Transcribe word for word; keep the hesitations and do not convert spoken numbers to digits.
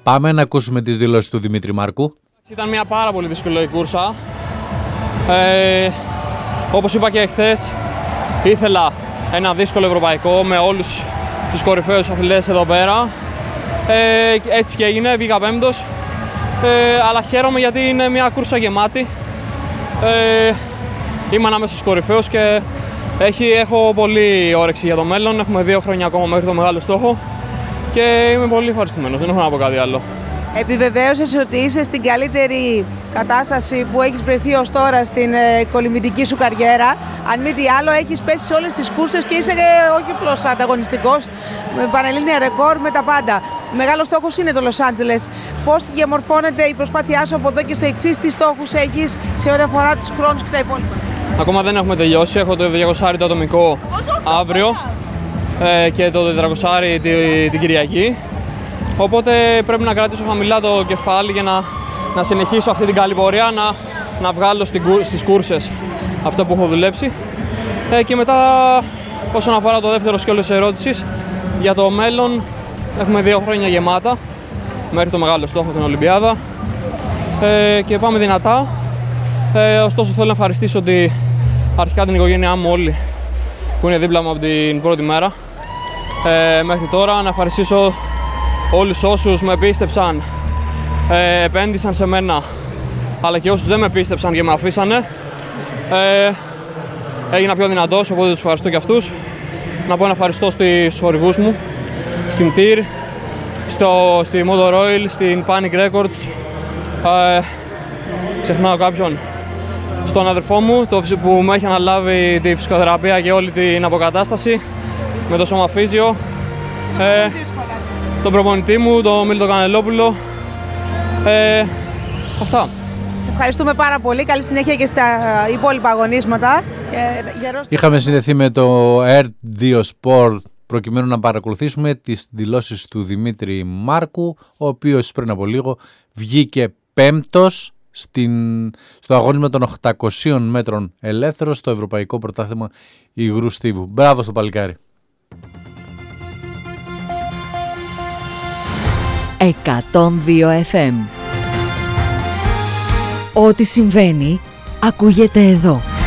Πάμε να ακούσουμε τις δηλώσεις του Δημήτρη Μάρκου. Ήταν μια πάρα πολύ δύσκολη κούρσα. Ε, όπως είπα και εχθές, ήθελα ένα δύσκολο ευρωπαϊκό με όλους τους κορυφαίους αθλητές εδώ πέρα. Ε, έτσι και έγινε, βγήκα πέμπτος. Ε, αλλά χαίρομαι γιατί είναι μια κούρσα γεμάτη. Ε, είμαι ανάμεσα στους κορυφαίους και έχει, έχω πολύ όρεξη για το μέλλον. Έχουμε δύο χρόνια ακόμα μέχρι το μεγάλο στόχο και είμαι πολύ ευχαριστημένος, δεν έχω να πω κάτι άλλο. Επιβεβαίωσες ότι είσαι στην καλύτερη κατάσταση που έχεις βρεθεί ως τώρα στην ε, κολυμβητική σου καριέρα. Αν μη τι άλλο, έχεις πέσει σε όλες τις κούρσες και είσαι ε, όχι απλώς ανταγωνιστικός, με πανελλήνια ρεκόρ, με τα πάντα. Μεγάλος στόχος είναι το Λος Άντζελες. Πώς διαμορφώνεται η προσπάθειά σου από εδώ και στο εξής, τι στόχους έχεις σε ό,τι αφορά τους χρόνους και τα υπόλοιπα? Ακόμα δεν έχουμε τελειώσει. Έχω το διακόσια το ατομικό αύριο ε, και το τετρακόσια την, την Κυριακή. Οπότε πρέπει να κρατήσω χαμηλά το κεφάλι για να, να συνεχίσω αυτή την καλή πορεία, να, να βγάλω στην, στις κούρσες αυτό που έχω δουλέψει. Ε, και μετά, όσον αφορά το δεύτερο σκέλος της ερώτησης, για το μέλλον έχουμε δύο χρόνια γεμάτα μέχρι το μεγάλο στόχο, την Ολυμπιάδα. Ε, και πάμε δυνατά. Ε, ωστόσο θέλω να ευχαριστήσω τη, αρχικά την οικογένειά μου όλοι που είναι δίπλα μου από την πρώτη μέρα ε, μέχρι τώρα. Να ευχαριστήσω όλους όσους με πίστεψαν, ε, επένδυσαν σε μένα, αλλά και όσους δεν με πίστεψαν και με αφήσανε. Ε, έγινα πιο δυνατός, οπότε τους ευχαριστώ και αυτούς. Να πω ένα ευχαριστώ στους χορηγούς μου, στην Τιρ, στο, στη Motor Oil, στην Panic Records. Ε, ξεχνάω κάποιον. Στον αδερφό μου, το, που μου έχει αναλάβει τη φυσικοθεραπεία και όλη την αποκατάσταση με το σώμα φύσιο. Ε, τον προπονητή μου, τον Μίλτο Κανελόπουλο. Ε, αυτά. Σε ευχαριστούμε πάρα πολύ. Καλή συνέχεια και στα υπόλοιπα αγωνίσματα. Είχαμε συνδεθεί με το ερ δύο Sport προκειμένου να παρακολουθήσουμε τις δηλώσεις του Δημήτρη Μάρκου, ο οποίος πριν από λίγο βγήκε πέμπτος στην, στο αγώνισμα των οκτακοσίων μέτρων ελεύθερος στο Ευρωπαϊκό Πρωτάθλημα Υγρού Στίβου. Μπράβο στο παλικάρι. εκατόν δύο εφ εμ. Ό,τι συμβαίνει ακούγεται εδώ.